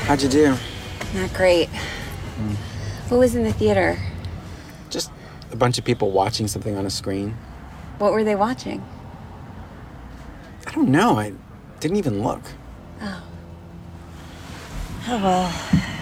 How'd you do? Not great. What was in the theater? Just a bunch of people watching something on a screen. What were they watching? I don't know. I didn't even look. Oh. Oh, well.